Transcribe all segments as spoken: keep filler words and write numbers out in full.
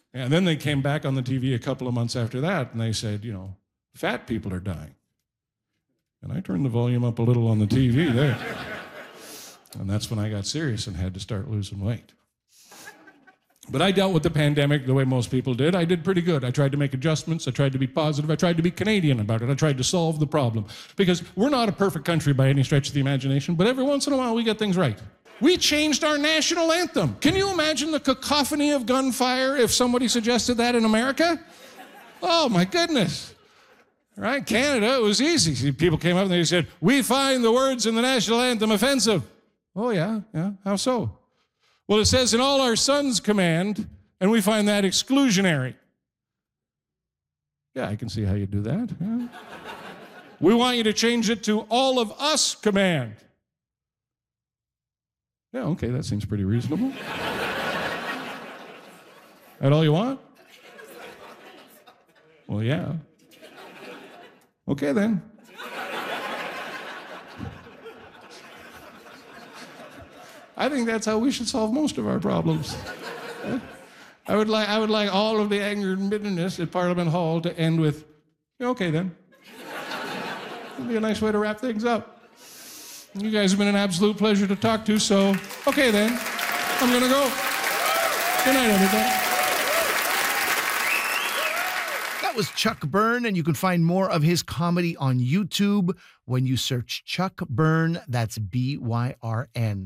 And then they came back on the T V a couple of months after that, and they said, you know, fat people are dying. And I turned the volume up a little on the T V there. And that's when I got serious and had to start losing weight. But I dealt with the pandemic the way most people did. I did pretty good. I tried to make adjustments. I tried to be positive. I tried to be Canadian about it. I tried to solve the problem. Because we're not a perfect country by any stretch of the imagination, but every once in a while we get things right. We changed our national anthem. Can you imagine the cacophony of gunfire if somebody suggested that in America? Oh, my goodness. Right? Canada, it was easy. See, people came up and they said, we find the words in the national anthem offensive. Oh, yeah? Yeah? How so? Well, it says in all our sons command, and we find that exclusionary. Yeah, I can see how you do that. Yeah. We want you to change it to all of us command. Yeah, okay, that seems pretty reasonable. That all you want? Well, yeah. Okay, then. I think that's how we should solve most of our problems. I would like, I would like all of the anger and bitterness at Parliament Hall to end with, okay then. It'd be a nice way to wrap things up. You guys have been an absolute pleasure to talk to, so okay then. I'm gonna go. Good night, everybody. That was Chuck Byrne, and you can find more of his comedy on YouTube when you search Chuck Byrne. That's B Y R N.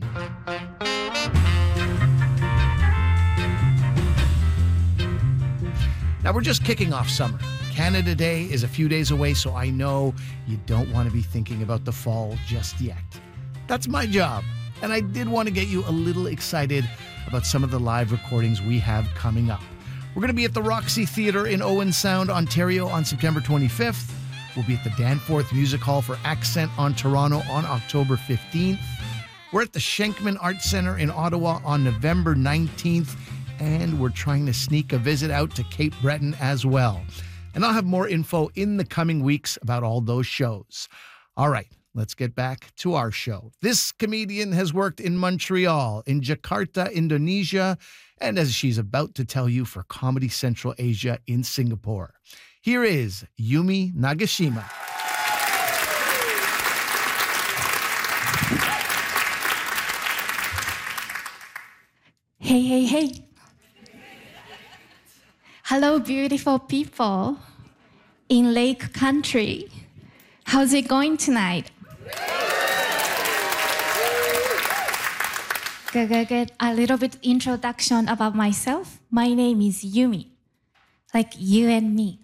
Now, we're just kicking off summer. Canada Day is a few days away, so I know you don't want to be thinking about the fall just yet. That's my job, and I did want to get you a little excited about some of the live recordings we have coming up. We're going to be at the Roxy Theatre in Owen Sound, Ontario on September twenty-fifth. We'll be at the Danforth Music Hall for Accent on Toronto on October fifteenth. We're at the Shenkman Arts Centre in Ottawa on November nineteenth, and we're trying to sneak a visit out to Cape Breton as well. And I'll have more info in the coming weeks about all those shows. All right, let's get back to our show. This comedian has worked in Montreal, in Jakarta, Indonesia, and as she's about to tell you, for Comedy Central Asia in Singapore. Here is Yumi Nagashima. Hey, hey, hey. Hello, beautiful people in Lake Country. How's it going tonight? Good, good, good. A little bit introduction about myself. My name is Yumi, like you and me.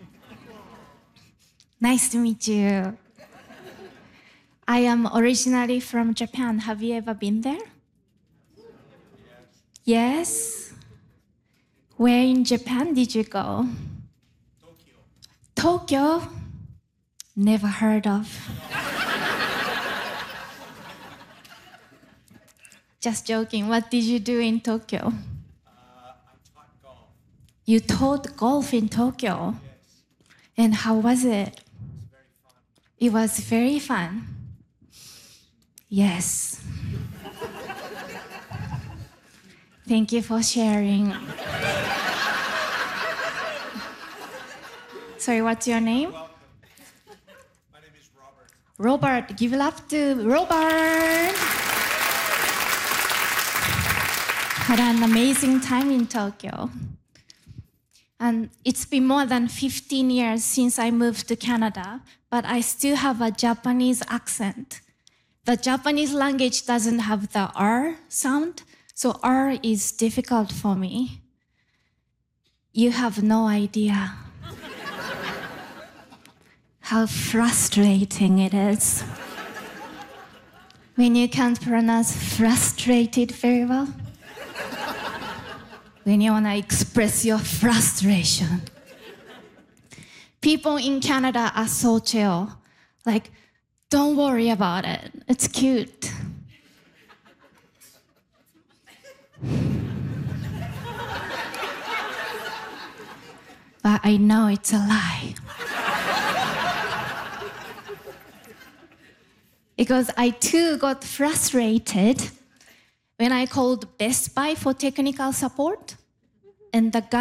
Nice to meet you. I am originally from Japan. Have you ever been there? Yes? Where in Japan did you go? Tokyo. Tokyo? Never heard of. Just joking. What did you do in Tokyo? Uh, I taught golf. You taught golf in Tokyo? Yes. And how was it? It was very fun. It was very fun. Yes. Thank you for sharing. Sorry, what's your name? Welcome. My name is Robert. Robert. Give it up to Robert. Had an amazing time in Tokyo. And it's been more than fifteen years since I moved to Canada, but I still have a Japanese accent. The Japanese language doesn't have the R sound, so R is difficult for me. You have no idea how frustrating it is when you can't pronounce frustrated very well. When you want to express your frustration. People in Canada are so chill. Like, don't worry about it. It's cute. But I know it's a lie. Because I too got frustrated when I called Best Buy for technical support, and the guy